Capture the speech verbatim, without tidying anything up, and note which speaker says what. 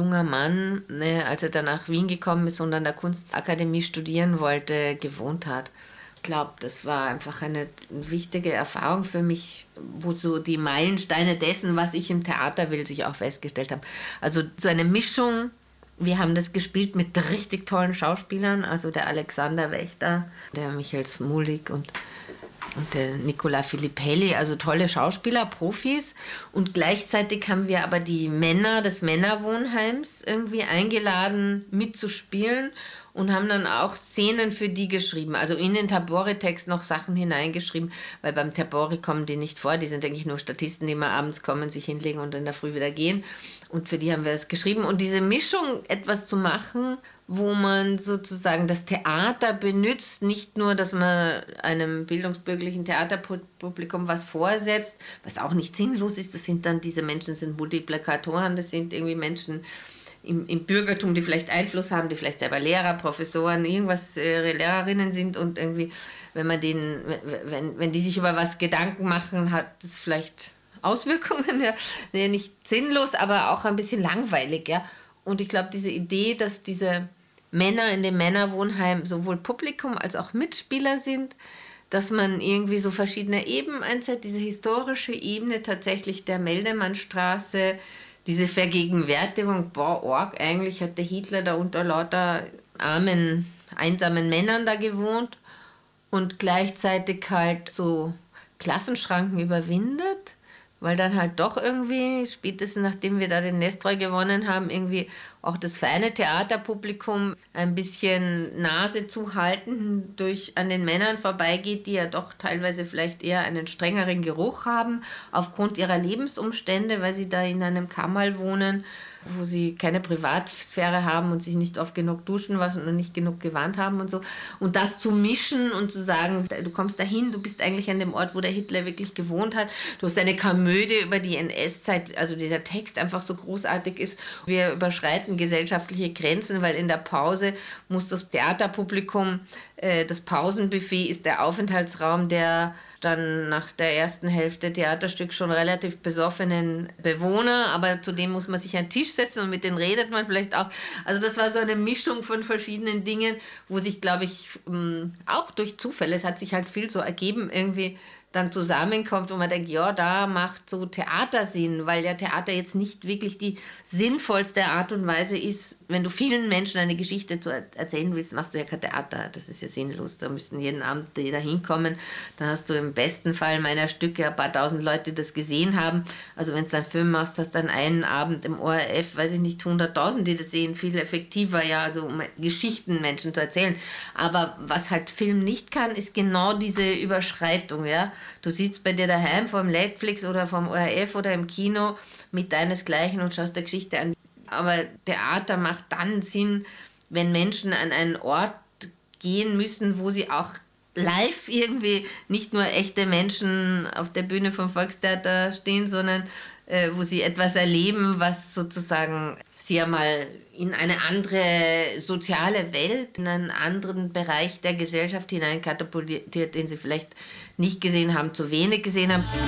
Speaker 1: junger Mann, ne, als er dann nach Wien gekommen ist und an der Kunstakademie studieren wollte, gewohnt hat. Ich glaube, das war einfach eine wichtige Erfahrung für mich, wo so die Meilensteine dessen, was ich im Theater will, sich auch festgestellt haben. Also so eine Mischung. Wir haben das gespielt mit richtig tollen Schauspielern, also der Alexander Wächter, der Michael Smulik und, und der Nicola Filippelli, also tolle Schauspieler, Profis. Und gleichzeitig haben wir aber die Männer des Männerwohnheims irgendwie eingeladen, mitzuspielen und haben dann auch Szenen für die geschrieben. Also in den Tabori-Text noch Sachen hineingeschrieben, weil beim Tabori kommen die nicht vor. Die sind eigentlich nur Statisten, die mal abends kommen, sich hinlegen und in der Früh wieder gehen. Und für die haben wir es geschrieben. Und diese Mischung, etwas zu machen, wo man sozusagen das Theater benutzt, nicht nur, dass man einem bildungsbürgerlichen Theaterpublikum was vorsetzt, was auch nicht sinnlos ist. Das sind dann, diese Menschen sind Multiplikatoren, das sind irgendwie Menschen im, im Bürgertum, die vielleicht Einfluss haben, die vielleicht selber Lehrer, Professoren, irgendwas, äh, Lehrerinnen sind und irgendwie, wenn man denen, wenn, wenn die sich über was Gedanken machen, hat das vielleicht Auswirkungen, ja, ja, nicht sinnlos, aber auch ein bisschen langweilig, ja. Und ich glaube, diese Idee, dass diese Männer in dem Männerwohnheim sowohl Publikum als auch Mitspieler sind, dass man irgendwie so verschiedene Ebenen einsetzt, diese historische Ebene tatsächlich der Meldemannstraße, diese Vergegenwärtigung, boah, Org, eigentlich hat der Hitler da unter lauter armen, einsamen Männern da gewohnt und gleichzeitig halt so Klassenschranken überwindet. Weil dann halt doch irgendwie, spätestens nachdem wir da den Nestroy gewonnen haben, irgendwie auch das feine Theaterpublikum ein bisschen Nase zu halten durch an den Männern vorbeigeht, die ja doch teilweise vielleicht eher einen strengeren Geruch haben, aufgrund ihrer Lebensumstände, weil sie da in einem Kammerl wohnen, wo sie keine Privatsphäre haben und sich nicht oft genug duschen waschen und nicht genug gewarnt haben und so. Und das zu mischen und zu sagen, du kommst dahin, du bist eigentlich an dem Ort, wo der Hitler wirklich gewohnt hat. Du hast eine Komödie über die N S-Zeit, also dieser Text einfach so großartig ist. Wir überschreiten gesellschaftliche Grenzen, weil in der Pause muss das Theaterpublikum, äh, das Pausenbuffet ist der Aufenthaltsraum der dann nach der ersten Hälfte Theaterstück schon relativ besoffenen Bewohner, aber zu dem muss man sich an den Tisch setzen und mit denen redet man vielleicht auch. Also das war so eine Mischung von verschiedenen Dingen, wo sich, glaube ich, auch durch Zufälle, es hat sich halt viel so ergeben, irgendwie dann zusammenkommt, wo man denkt, ja, da macht so Theater Sinn, weil ja Theater jetzt nicht wirklich die sinnvollste Art und Weise ist. Wenn du vielen Menschen eine Geschichte zu erzählen willst, machst du ja kein Theater. Das ist ja sinnlos. Da müssen jeden Abend jeder hinkommen. Dann hast du im besten Fall meiner Stücke ein paar tausend Leute, die das gesehen haben. Also wenn du einen Film machst, hast du dann einen Abend im O R F, weiß ich nicht, hunderttausend, die das sehen. Viel effektiver, ja, also um Geschichten Menschen zu erzählen. Aber was halt Film nicht kann, ist genau diese Überschreitung, ja. Du sitzt bei dir daheim vom Netflix oder vom O R F oder im Kino mit deinesgleichen und schaust der Geschichte an. Aber Theater macht dann Sinn, wenn Menschen an einen Ort gehen müssen, wo sie auch live irgendwie nicht nur echte Menschen auf der Bühne vom Volkstheater stehen, sondern äh, wo sie etwas erleben, was sozusagen sie einmal in eine andere soziale Welt, in einen anderen Bereich der Gesellschaft hineinkatapultiert, den sie vielleicht nicht gesehen haben, zu wenig gesehen haben.